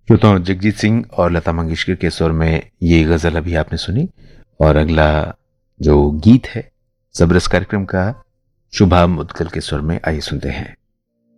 श्रोताओं, जगजीत सिंह और लता मंगेशकर के स्वर में ये गजल अभी आपने सुनी। और अगला जो गीत है सबरस कार्यक्रम का, शुभा मुद्गल के स्वर में, आइए सुनते हैं।